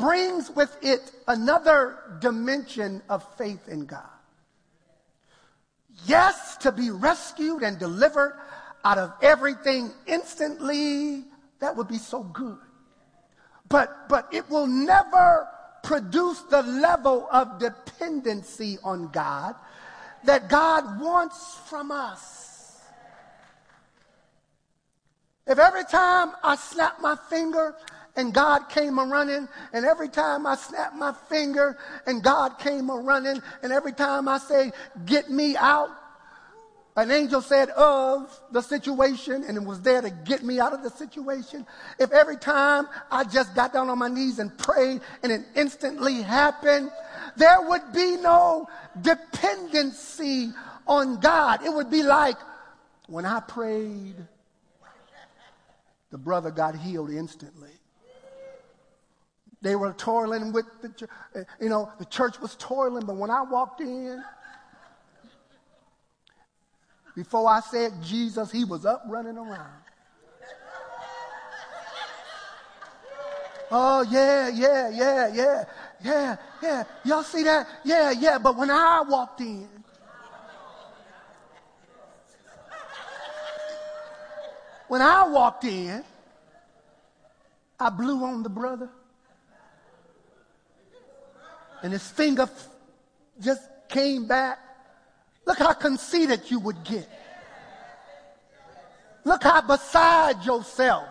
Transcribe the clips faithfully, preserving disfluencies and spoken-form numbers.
brings with it another dimension of faith in God. Yes, to be rescued and delivered out of everything instantly, that would be so good. But, but it will never produce the level of dependency on God that God wants from us. If every time I snap my finger and God came a-running, and every time I snap my finger and God came a-running, and every time I say, get me out, an angel said of the situation and it was there to get me out of the situation. If every time I just got down on my knees and prayed and it instantly happened, there would be no dependency on God. It would be like when I prayed, the brother got healed instantly. They were toiling with the church. You know, the church was toiling, but when I walked in, before I said Jesus, he was up running around. Oh, yeah, yeah, yeah, yeah, yeah, yeah. Y'all see that? Yeah, yeah. But when I walked in, when I walked in, I blew on the brother. And his finger just came back. Look how conceited you would get. Look how beside yourself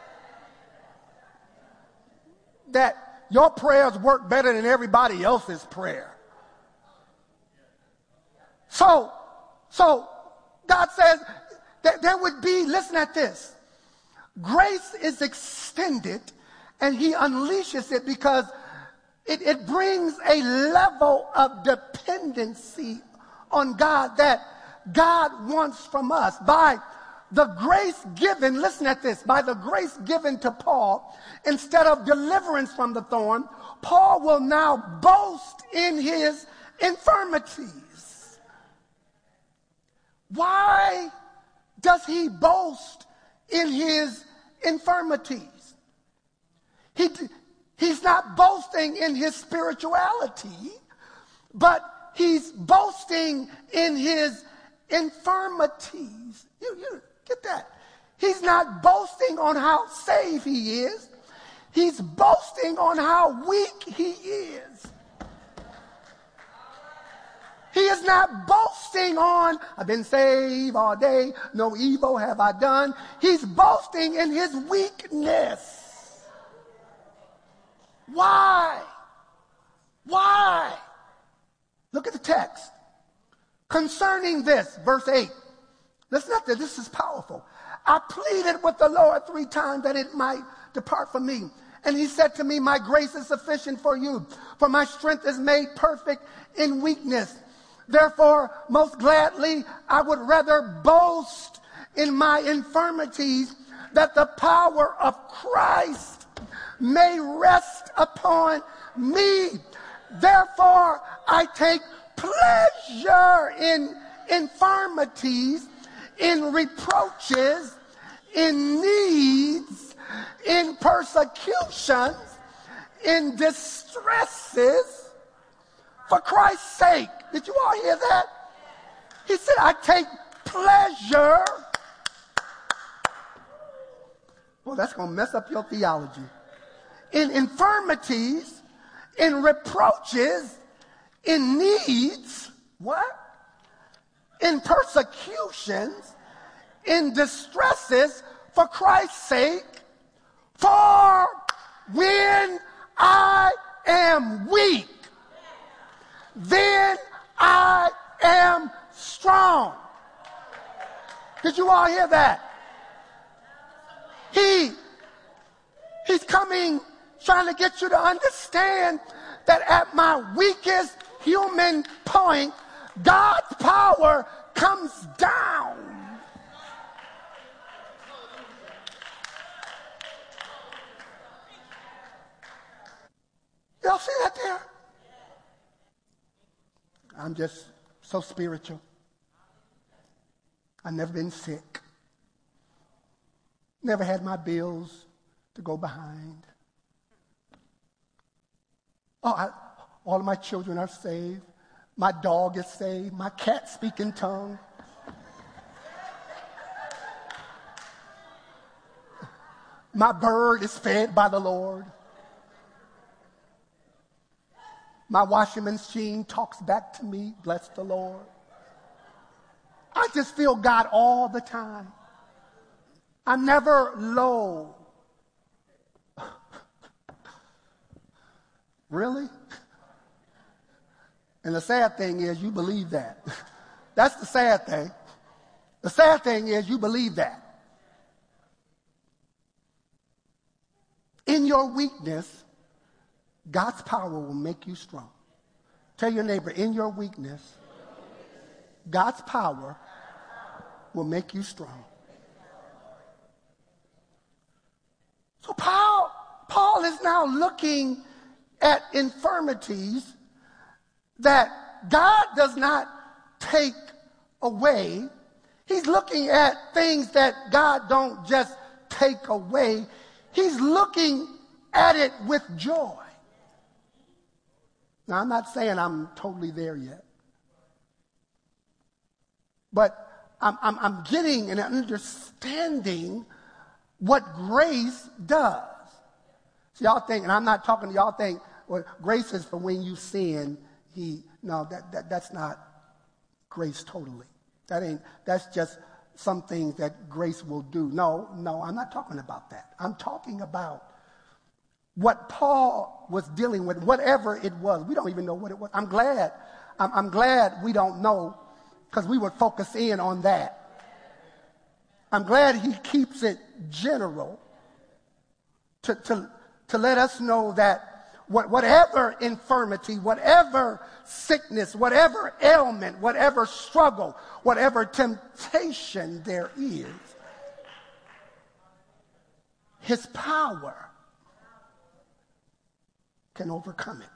that your prayers work better than everybody else's prayer. So, so God says that there would be, listen at this, grace is extended and he unleashes it because it, it brings a level of dependency on God that God wants from us. By the grace given, listen at this, by the grace given to Paul, instead of deliverance from the thorn, Paul will now boast in his infirmities. Why does he boast in his infirmities? He, he's not boasting in his spirituality, but he's boasting in his infirmities. You, you get that? He's not boasting on how saved he is. He's boasting on how weak he is. He is not boasting on, I've been saved all day, no evil have I done. He's boasting in his weakness. Why? Why? Look at the text. Concerning this, verse eight. Listen up to this. This is powerful. I pleaded with the Lord three times that it might depart from me. And he said to me, my grace is sufficient for you, for my strength is made perfect in weakness. Therefore, most gladly, I would rather boast in my infirmities, that the power of Christ may rest upon me. Therefore, I take pleasure in infirmities, in reproaches, in needs, in persecutions, in distresses, for Christ's sake. Did you all hear that? He said, I take pleasure. Well, that's going to mess up your theology. In infirmities, in reproaches, in needs, what? In persecutions, in distresses, for Christ's sake. For when I am weak, then I am strong. Did you all hear that? He, he's coming, trying to get you to understand that at my weakest human point, God's power comes down. Y'all see that there? I'm just so spiritual. I've never been sick. Never had my bills to go behind. Oh, I, all of my children are saved. My dog is saved. My cat speaks in tongues. My bird is fed by the Lord. My washing machine talks back to me. Bless the Lord. I just feel God all the time. I'm never low. Really? And the sad thing is you believe that. That's the sad thing. The sad thing is you believe that. In your weakness, God's power will make you strong. Tell your neighbor, in your weakness, God's power will make you strong. So Paul, Paul is now looking at infirmities that God does not take away. He's looking at things that God don't just take away. He's looking at it with joy. Now, I'm not saying I'm totally there yet. But I'm, I'm, I'm getting and understanding what grace does. So y'all think, and I'm not talking to y'all think, well, grace is for when you sin. He, no, that, that that's not grace totally. That ain't, that's just some things that grace will do. No, no, I'm not talking about that. I'm talking about what Paul was dealing with, whatever it was. We don't even know what it was. I'm glad. I'm, I'm glad we don't know, because we would focus in on that. I'm glad he keeps it general to, to, to let us know that what, whatever infirmity, whatever sickness, whatever ailment, whatever struggle, whatever temptation there is, his power can overcome it.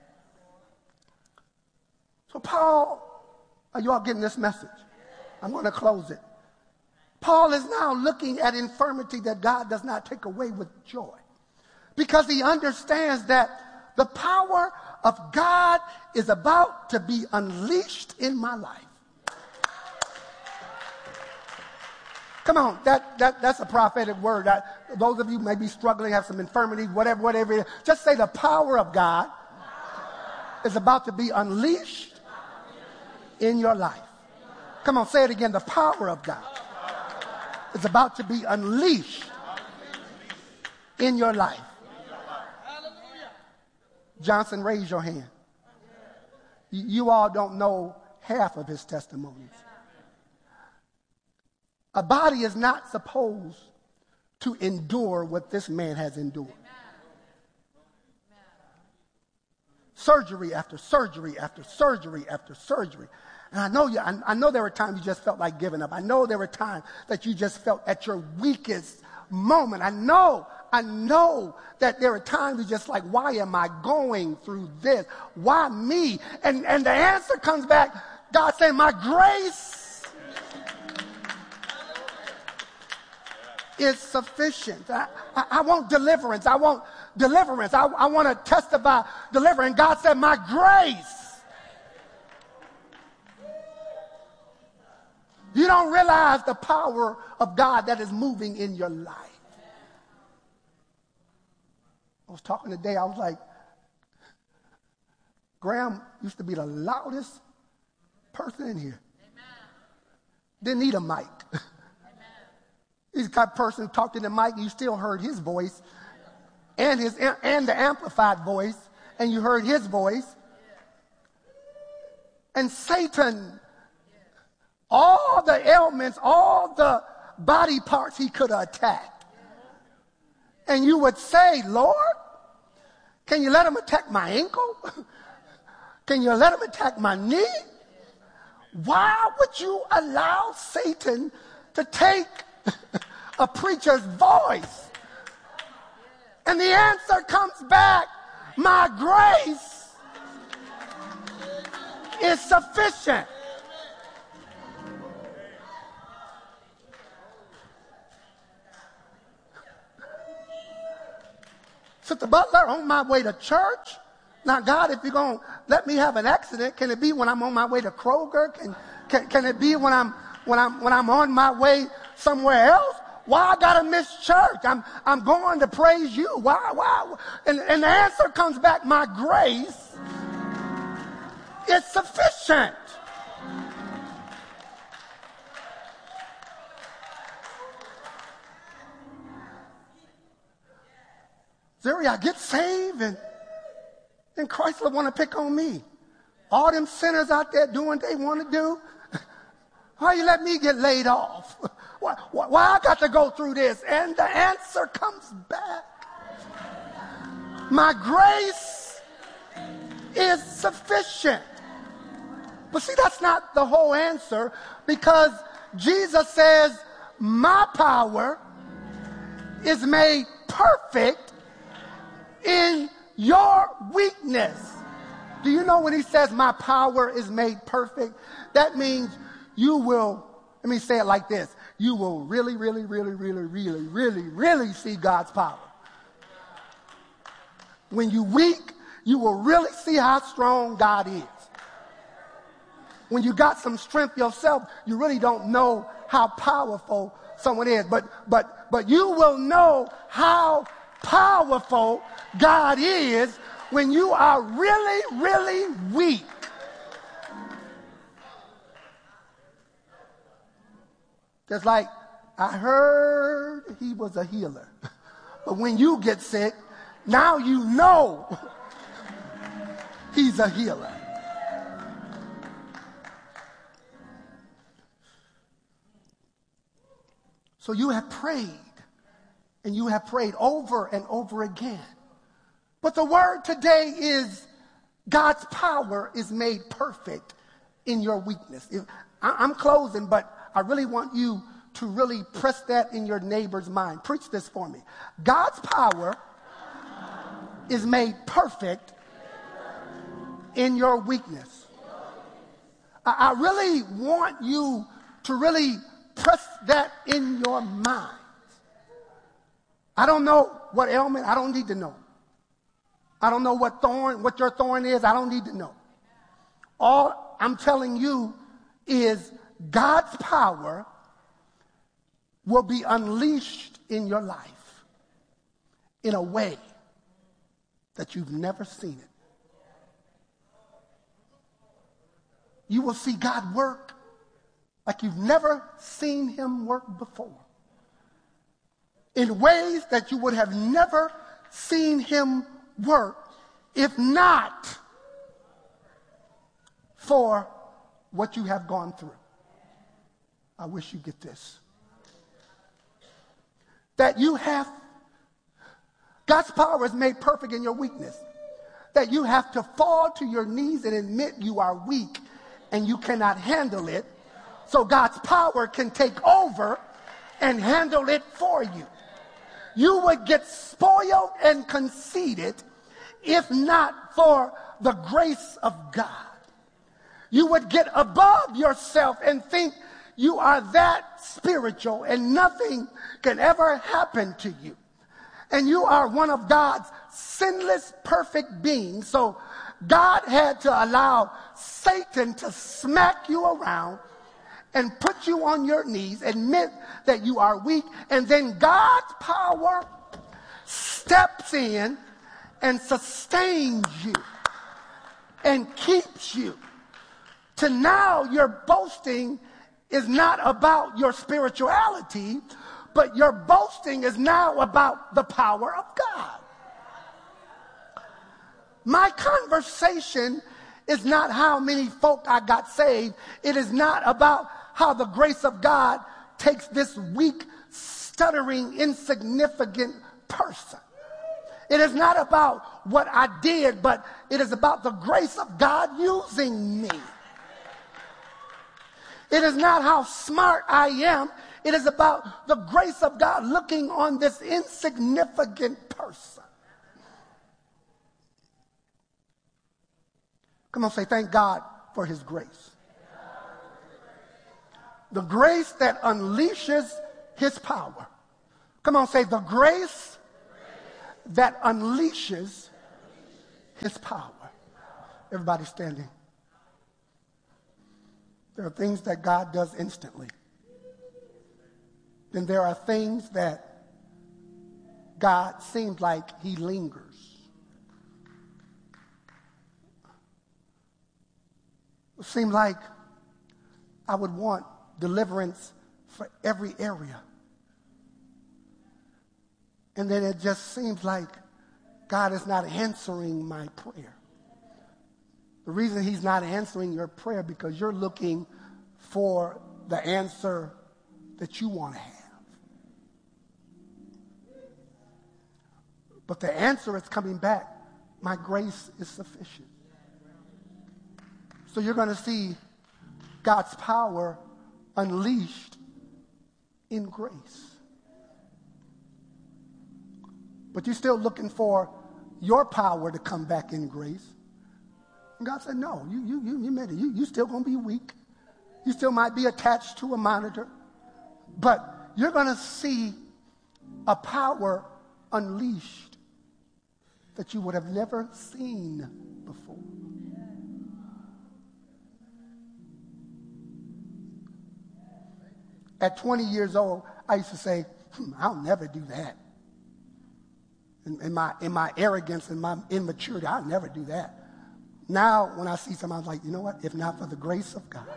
So Paul, are you all getting this message? I'm going to close it. Paul is now looking at infirmity that God does not take away with joy, because he understands that the power of God is about to be unleashed in my life. Come on, that, that, that's a prophetic word. I, those of you may be struggling, have some infirmity, whatever, whatever it is, just say the power of God is about to be unleashed in your life. Come on, say it again. The power of God is about to be unleashed in your life. Johnson, raise your hand. You, you all don't know half of his testimonies. A body is not supposed to endure what this man has endured. Surgery after surgery after surgery after surgery. And I know you, I, I know there were times you just felt like giving up. I know there were times that you just felt at your weakest moment. I know, I know that there are times you're just like, why am I going through this? Why me? And, and the answer comes back, God saying, my grace is sufficient. I, I, I want deliverance. I want deliverance. I, I want to testify deliverance. God said, my grace. You don't realize the power of God that is moving in your life. I was talking today, I was like, Graham used to be the loudest person in here. Amen. Didn't need a mic. He's the kind of person who talked in the mic, you still heard his voice, and his and the amplified voice, and you heard his voice. And Satan, all the ailments, all the body parts he could attack. And you would say, Lord, can you let him attack my ankle? Can you let him attack my knee? Why would you allow Satan to take a preacher's voice? And the answer comes back, my grace is sufficient. Sister Butler, on my way to church, Now, God, if you're going to let me have an accident, can it be when I'm on my way to Kroger? Can, can, can it be when I'm, when I'm, when I'm on my way somewhere else? Why I got to miss church? I'm, I'm going to praise you. Why, why? And, and the answer comes back, my grace is sufficient. Zuri, I get saved and then Christ will want to pick on me. All them sinners out there doing what they want to do. Why you let me get laid off? Why, why, why I got to go through this? And the answer comes back. My grace is sufficient. But see, that's not the whole answer, because Jesus says, my power is made perfect in your weakness. Do you know when he says my power is made perfect? That means you will, let me say it like this, you will really, really, really, really, really, really, really see God's power. When you're weak, you will really see how strong God is. When you got some strength yourself, you really don't know how powerful someone is. But but but you will know how powerful God is when you are really, really weak. Just like I heard he was a healer. But when you get sick, now you know he's a healer. So you have prayed, and you have prayed over and over again. But the word today is God's power is made perfect in your weakness. If, I, I'm closing, but I really want you to really press that in your neighbor's mind. Preach this for me. God's power is made perfect in your weakness. I, I really want you to really press that in your mind. I don't know what ailment. I don't need to know. I don't know what thorn, what your thorn is. I don't need to know. All I'm telling you is God's power will be unleashed in your life in a way that you've never seen it. You will see God work like you've never seen him work before, in ways that you would have never seen him work if not for what you have gone through. I wish you get this. That you have, God's power is made perfect in your weakness. That you have to fall to your knees and admit you are weak and you cannot handle it, so God's power can take over and handle it for you. You would get spoiled and conceited if not for the grace of God. You would get above yourself and think you are that spiritual and nothing can ever happen to you. And you are one of God's sinless, perfect beings. So God had to allow Satan to smack you around and put you on your knees, admit that you are weak, and then God's power steps in and sustains you and keeps you. To now your boasting is not about your spirituality, but your boasting is now about the power of God. My conversation is not how many folk I got saved. It is not about how the grace of God takes this weak, stuttering, insignificant person. It is not about what I did, but it is about the grace of God using me. It is not how smart I am. It is about the grace of God looking on this insignificant person. Come on, say thank God for his grace. The grace that unleashes his power. Come on, say the grace that unleashes his power. Everybody standing. There are things that God does instantly. Then there are things that God seems like he lingers. It seems like I would want deliverance for every area. And then it just seems like God is not answering my prayer. The reason he's not answering your prayer because you're looking for the answer that you want to have. But the answer is coming back. My grace is sufficient. So you're going to see God's power unleashed in grace. But you're still looking for your power to come back in grace. And God said, no, you you you, you made it. You you still gonna be weak. You still might be attached to a monitor. But you're gonna see a power unleashed that you would have never seen before. At twenty years old, I used to say, hmm, I'll never do that. In, in my in my arrogance and my immaturity, I'll never do that. Now, when I see something, I'm like, you know what? If not for the grace of God.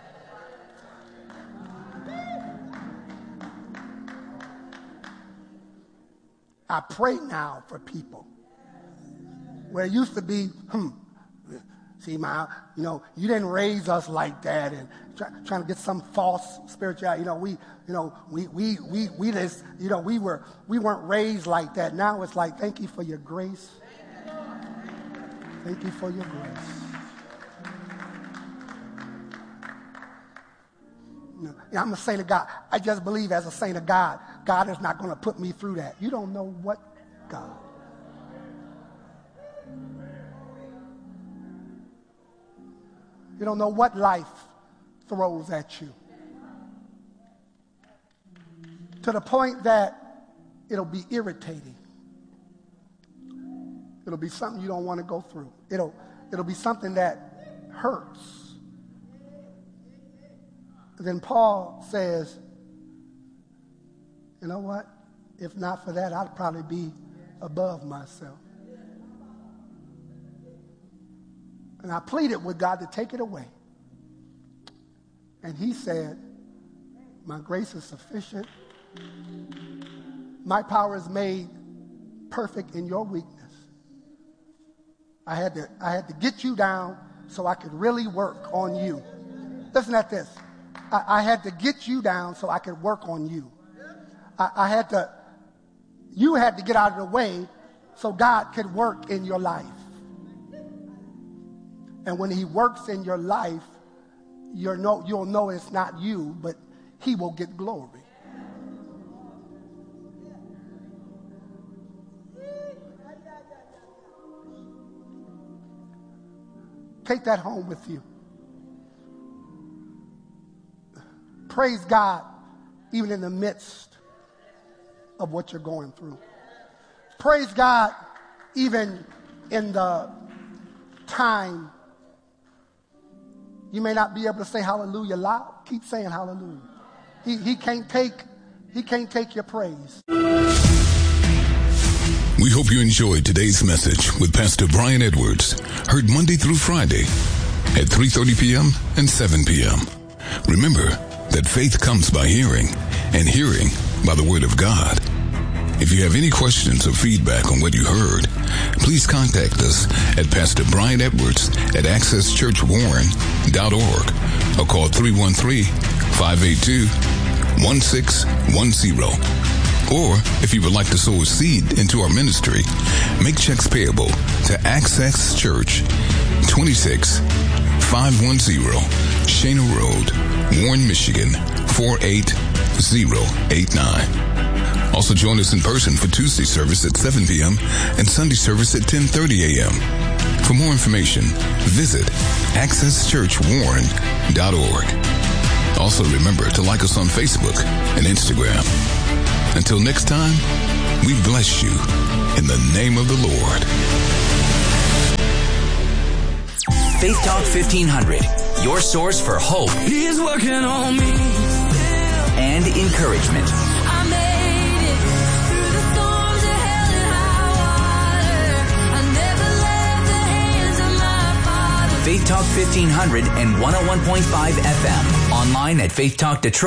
I pray now for people. Where it used to be, hmm, see, my, you know, you didn't raise us like that, and try, trying to get some false spirituality. You know, we, you know, we, we, we, we just, you know, we were, we weren't raised like that. Now it's like, thank you for your grace. Thank you for your grace. You know, I'm a saint of God. I just believe as a saint of God, God is not going to put me through that. You don't know what God. You don't know what life throws at you. To the point that it'll be irritating. It'll be something you don't want to go through. It'll, it'll be something that hurts. And then Paul says, you know what? If not for that, I'd probably be above myself. And I pleaded with God to take it away. And he said, my grace is sufficient. My power is made perfect in your weakness. I had to, I had to get you down so I could really work on you. Listen at this. I, I had to get you down so I could work on you. I, I had to, you had to get out of the way so God could work in your life. And when he works in your life, you're no, you'll know it's not you, but he will get glory. Take that home with you. Praise God even in the midst of what you're going through. Praise God even in the time you may not be able to say hallelujah loud. Keep saying hallelujah. He, he can't take, he can't take your praise. We hope you enjoyed today's message with Pastor Brian Edwards, heard Monday through Friday at three thirty p.m. and seven p.m. Remember that faith comes by hearing, and hearing by the Word of God. If you have any questions or feedback on what you heard, please contact us at Pastor Brian Edwards at access church warren dot org or call three one three, five eight two, one six one zero. Or, if you would like to sow a seed into our ministry, make checks payable to Access Church, twenty-six five ten Shana Road, Warren, Michigan, four eight zero eight nine. Also join us in person for Tuesday service at seven p.m. and Sunday service at ten thirty a.m. For more information, visit access church warren dot org. Also remember to like us on Facebook and Instagram. Until next time, we bless you in the name of the Lord. Faith Talk fifteen hundred, your source for hope. He's working on me. And encouragement. I made it through the storms of hell and high water. I never left the hands of my Father. Faith Talk fifteen hundred and one oh one point five F M. Online at faith talk detroit